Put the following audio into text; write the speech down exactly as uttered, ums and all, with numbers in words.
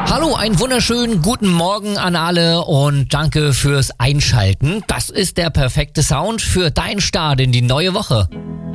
Hallo, einen wunderschönen guten Morgen an alle und danke fürs Einschalten. Das ist der perfekte Sound für deinen Start in die neue Woche.